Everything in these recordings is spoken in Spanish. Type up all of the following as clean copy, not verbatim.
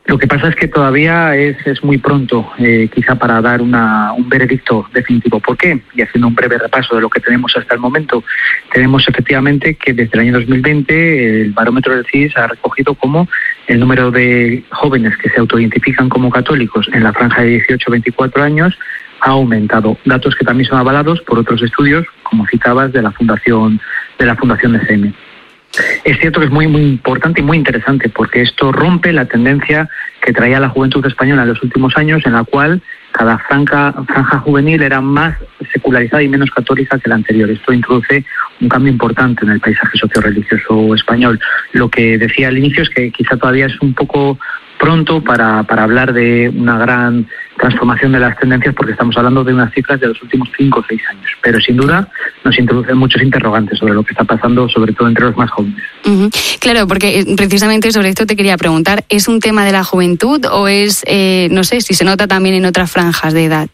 Lo que pasa es que todavía es muy pronto, quizá para dar un veredicto definitivo. ¿Por qué? Y haciendo un breve repaso de lo que tenemos hasta el momento, tenemos efectivamente que desde el año 2020 el barómetro del CIS ha recogido como el número de jóvenes que se autoidentifican como católicos en la franja de 18 a 24 años ha aumentado. Datos que también son avalados por otros estudios, como citabas, de la Fundación SM. Es cierto que es muy importante y muy interesante porque esto rompe la tendencia que traía la juventud española en los últimos años, en la cual cada franja juvenil era más secularizada y menos católica que la anterior. Esto introduce un cambio importante en el paisaje socio-religioso español. Lo que decía al inicio es que quizá todavía es un poco pronto para hablar de una gran transformación de las tendencias, porque estamos hablando de unas cifras de los últimos 5 o 6 años. Pero sin duda nos introducen muchos interrogantes sobre lo que está pasando, sobre todo entre los más jóvenes. Uh-huh. Claro, porque precisamente sobre esto te quería preguntar, ¿es un tema de la juventud o es, no sé, si se nota también en otras franjas de edad?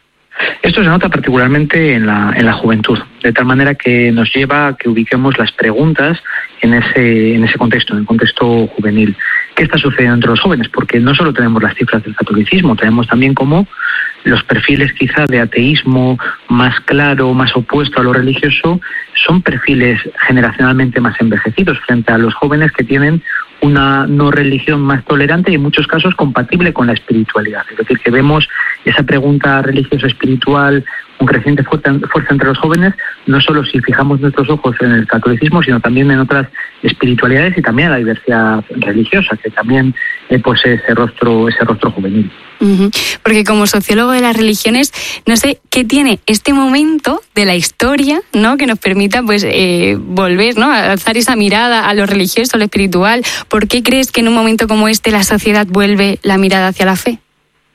Esto se nota particularmente en la juventud, de tal manera que nos lleva a que ubiquemos las preguntas en ese contexto, en el contexto juvenil. ¿Qué está sucediendo entre los jóvenes? Porque no solo tenemos las cifras del catolicismo, tenemos también como los perfiles quizá de ateísmo más claro, más opuesto a lo religioso, son perfiles generacionalmente más envejecidos frente a los jóvenes que tienen una no religión más tolerante y en muchos casos compatible con la espiritualidad. Es decir, que vemos esa pregunta religiosa espiritual con creciente fuerza entre los jóvenes, no solo si fijamos nuestros ojos en el catolicismo, sino también en otras espiritualidades y también en la diversidad religiosa, que también posee ese rostro juvenil. Uh-huh. Porque como sociólogo de las religiones, no sé qué tiene este momento de la historia, ¿no?, que nos permita pues volver, ¿no?, a alzar esa mirada a lo religioso, a lo espiritual. ¿Por qué crees que en un momento como este la sociedad vuelve la mirada hacia la fe?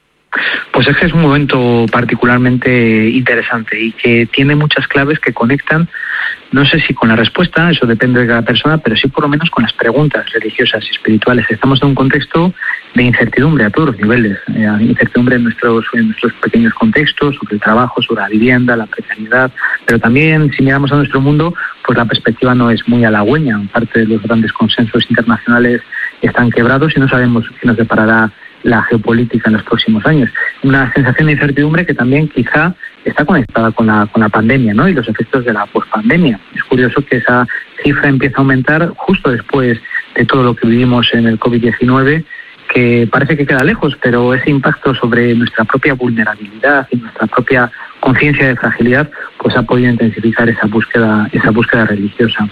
Pues es que es un momento particularmente interesante y que tiene muchas claves que conectan, no sé si con la respuesta, eso depende de cada persona, pero sí por lo menos con las preguntas religiosas y espirituales. Estamos en un contexto de incertidumbre a todos los niveles, incertidumbre en nuestros pequeños contextos, sobre el trabajo, sobre la vivienda, la precariedad, pero también si miramos a nuestro mundo, pues la perspectiva no es muy halagüeña. Parte de los grandes consensos internacionales están quebrados y no sabemos qué nos deparará la geopolítica en los próximos años. Una sensación de incertidumbre que también quizá está conectada con la pandemia, ¿no?, y los efectos de la pospandemia. Es curioso que esa cifra empieza a aumentar justo después de todo lo que vivimos en el COVID-19, que parece que queda lejos, pero ese impacto sobre nuestra propia vulnerabilidad y nuestra propia conciencia de fragilidad pues ha podido intensificar esa búsqueda religiosa.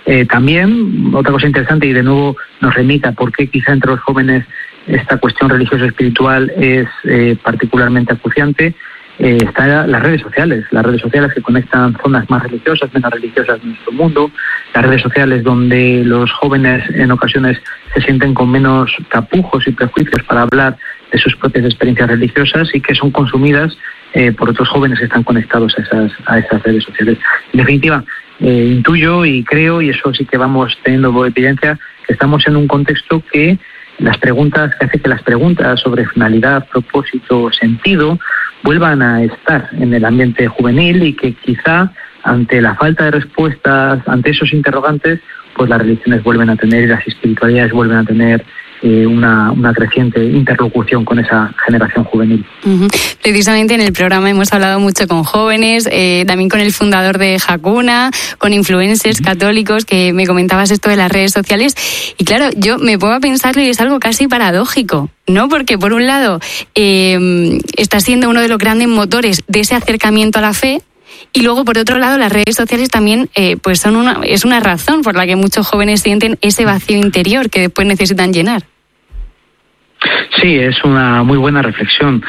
También otra cosa interesante, y de nuevo nos remite a por qué quizá entre los jóvenes esta cuestión religiosa espiritual es particularmente acuciante, están las redes sociales que conectan zonas más religiosas, menos religiosas de nuestro mundo, las redes sociales donde los jóvenes en ocasiones se sienten con menos tapujos y prejuicios para hablar de sus propias experiencias religiosas y que son consumidas por otros jóvenes que están conectados a esas redes sociales. En definitiva, intuyo y creo, y eso sí que vamos teniendo evidencia, que estamos en un contexto que hace que las preguntas sobre finalidad, propósito, sentido vuelvan a estar en el ambiente juvenil y que quizá ante la falta de respuestas, ante esos interrogantes, pues las religiones vuelven a tener y las espiritualidades vuelven a tener una creciente interlocución con esa generación juvenil. Uh-huh. Precisamente en el programa hemos hablado mucho con jóvenes, también con el fundador de Hakuna, con influencers católicos, que me comentabas esto de las redes sociales, y claro, yo me pongo a pensarlo y es algo casi paradójico, ¿no? Porque por un lado está siendo uno de los grandes motores de ese acercamiento a la fe, y luego, por otro lado, las redes sociales también pues es una razón por la que muchos jóvenes sienten ese vacío interior que después necesitan llenar. Sí, es una muy buena reflexión.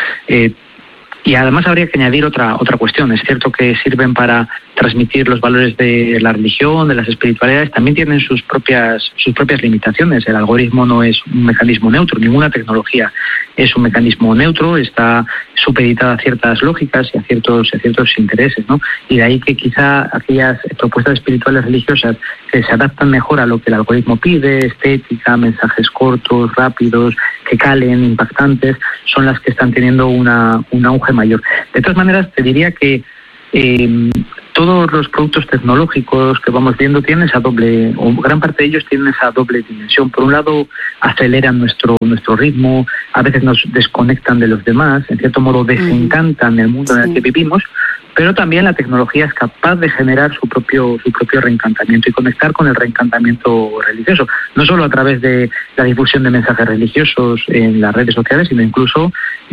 Y además habría que añadir otra cuestión. Es cierto que sirven para transmitir los valores de la religión, de las espiritualidades, también tienen sus propias limitaciones. El algoritmo no es un mecanismo neutro, ninguna tecnología es un mecanismo neutro, está supeditada a ciertas lógicas y a ciertos intereses, ¿no? Y de ahí que quizá aquellas propuestas espirituales religiosas que se adaptan mejor a lo que el algoritmo pide, estética, mensajes cortos, rápidos, que calen, impactantes, son las que están teniendo un auge mayor. De todas maneras, te diría que todos los productos tecnológicos que vamos viendo tienen esa doble, o gran parte de ellos tienen esa doble dimensión. Por un lado, aceleran nuestro ritmo, a veces nos desconectan de los demás, en cierto modo desencantan el mundo en el que vivimos, pero también la tecnología es capaz de generar su propio reencantamiento y conectar con el reencantamiento religioso, no solo a través de la difusión de mensajes religiosos en las redes sociales, sino incluso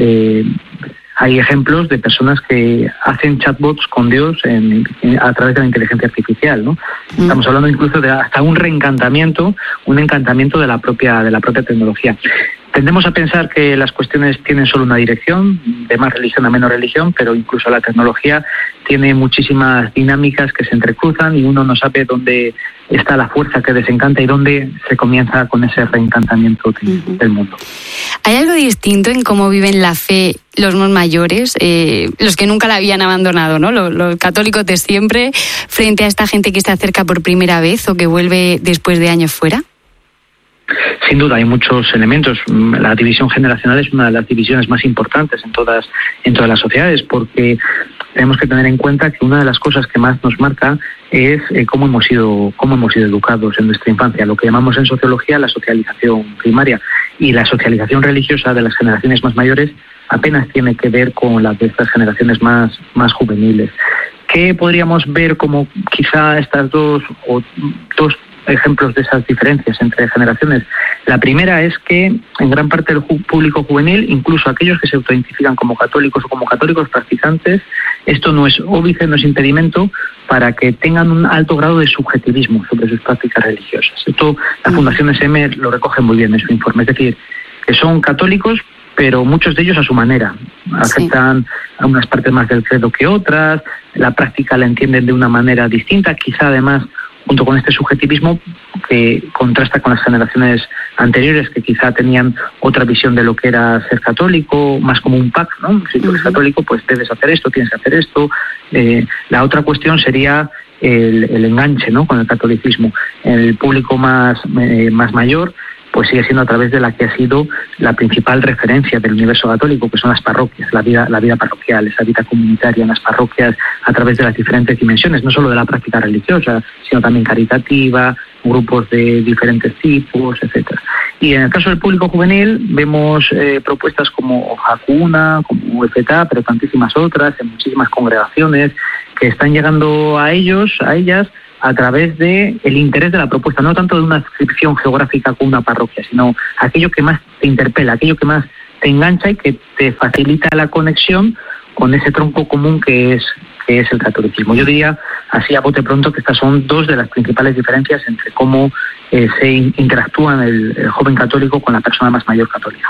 hay ejemplos de personas que hacen chatbots con Dios a través de la inteligencia artificial, ¿no? Estamos hablando incluso de hasta un encantamiento de la propia tecnología. Tendemos a pensar que las cuestiones tienen solo una dirección, de más religión a menos religión, pero incluso la tecnología tiene muchísimas dinámicas que se entrecruzan y uno no sabe dónde está la fuerza que desencanta y dónde se comienza con ese reencantamiento del mundo. ¿Hay algo distinto en cómo viven la fe los más mayores, los que nunca la habían abandonado, ¿no? Los católicos de siempre, frente a esta gente que se acerca por primera vez o que vuelve después de años fuera? Sin duda hay muchos elementos. La división generacional es una de las divisiones más importantes en todas las sociedades, porque tenemos que tener en cuenta que una de las cosas que más nos marca es cómo hemos sido educados en nuestra infancia, lo que llamamos en sociología la socialización primaria, y la socialización religiosa de las generaciones más mayores apenas tiene que ver con las de estas generaciones más juveniles. ¿Qué podríamos ver como quizá estas dos ejemplos de esas diferencias entre generaciones? La primera es que en gran parte del público juvenil, incluso aquellos que se autoidentifican como católicos o como católicos practicantes, esto no es óbice, no es impedimento para que tengan un alto grado de subjetivismo sobre sus prácticas religiosas. Esto la Fundación SM lo recoge muy bien en su informe, es decir, que son católicos, pero muchos de ellos a su manera. Aceptan a unas partes más del credo que otras, la práctica la entienden de una manera distinta, quizá además junto con este subjetivismo que contrasta con las generaciones anteriores, que quizá tenían otra visión de lo que era ser católico, más como un pack, ¿no? Si tú eres católico, pues debes hacer esto, tienes que hacer esto. La otra cuestión sería el enganche, ¿no?, con el catolicismo. El público más mayor pues sigue siendo a través de la que ha sido la principal referencia del universo católico, que son las parroquias, la vida parroquial, esa vida comunitaria en las parroquias a través de las diferentes dimensiones, no solo de la práctica religiosa, sino también caritativa, grupos de diferentes tipos, etcétera. Y en el caso del público juvenil vemos propuestas como Hakuna, como FTA, pero tantísimas otras, en muchísimas congregaciones que están llegando a ellas, a través de el interés de la propuesta, no tanto de una adscripción geográfica con una parroquia, sino aquello que más te interpela, aquello que más te engancha y que te facilita la conexión con ese tronco común que es el catolicismo. Yo diría, así a bote pronto, que estas son dos de las principales diferencias entre cómo se interactúa el joven católico con la persona más mayor católica.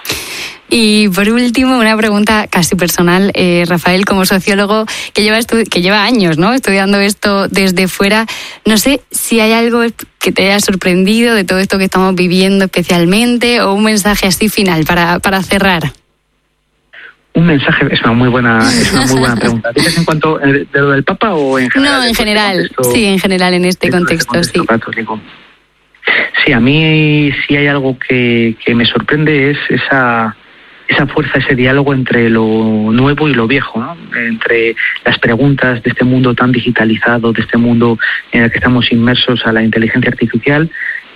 Y por último, una pregunta casi personal, Rafael, como sociólogo que lleva años, ¿no?, estudiando esto desde fuera, no sé si hay algo que te haya sorprendido de todo esto que estamos viviendo especialmente, o un mensaje así final para cerrar. Un mensaje es una muy buena pregunta. ¿Dices en cuanto de lo del Papa o en general? No, en general, sí, en general en este contexto, sí. Católico. Sí, a mí sí hay algo que me sorprende, es esa fuerza, ese diálogo entre lo nuevo y lo viejo, ¿no? Entre las preguntas de este mundo tan digitalizado, de este mundo en el que estamos inmersos a la inteligencia artificial,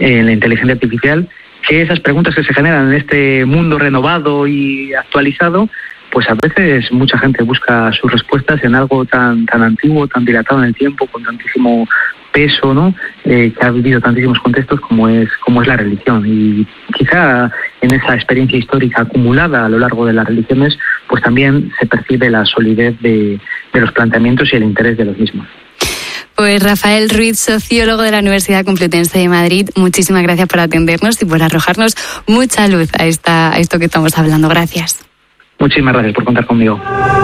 que esas preguntas que se generan en este mundo renovado y actualizado, pues a veces mucha gente busca sus respuestas en algo tan antiguo, tan dilatado en el tiempo, con tantísimo peso, ¿no?, que ha vivido tantísimos contextos como es la religión. Y quizá en esa experiencia histórica acumulada a lo largo de las religiones, pues también se percibe la solidez de los planteamientos y el interés de los mismos. Pues Rafael Ruiz, sociólogo de la Universidad Complutense de Madrid, muchísimas gracias por atendernos y por arrojarnos mucha luz a esto que estamos hablando. Gracias. Muchísimas gracias por contar conmigo.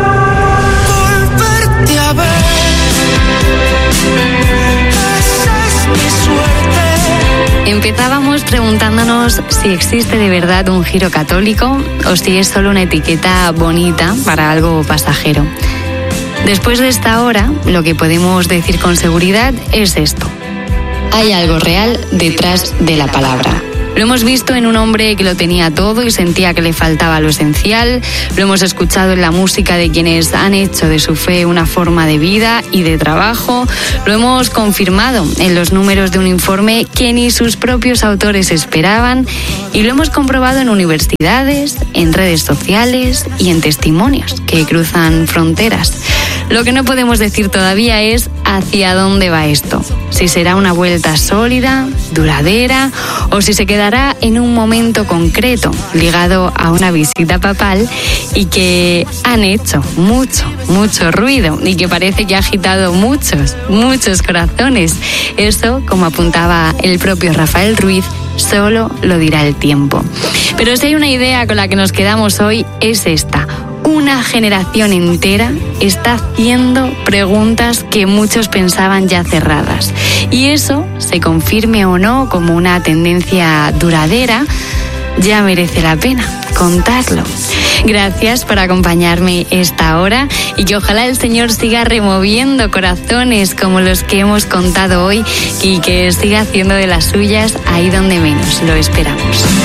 Empezábamos preguntándonos si existe de verdad un giro católico o si es solo una etiqueta bonita para algo pasajero. Después de esta hora, lo que podemos decir con seguridad es esto: hay algo real detrás de la palabra. Lo hemos visto en un hombre que lo tenía todo y sentía que le faltaba lo esencial. Lo hemos escuchado en la música de quienes han hecho de su fe una forma de vida y de trabajo. Lo hemos confirmado en los números de un informe que ni sus propios autores esperaban. Y lo hemos comprobado en universidades, en redes sociales y en testimonios que cruzan fronteras. Lo que no podemos decir todavía es hacia dónde va esto. Si será una vuelta sólida, duradera, o si se quedará en un momento concreto, ligado a una visita papal y que han hecho mucho ruido y que parece que ha agitado muchos corazones. Eso, como apuntaba el propio Rafael Ruiz, solo lo dirá el tiempo. Pero si hay una idea con la que nos quedamos hoy, es esta. Una generación entera está haciendo preguntas que muchos pensaban ya cerradas. Y eso, se confirme o no como una tendencia duradera, ya merece la pena contarlo. Gracias por acompañarme esta hora y que ojalá el Señor siga removiendo corazones como los que hemos contado hoy y que siga haciendo de las suyas ahí donde menos lo esperamos.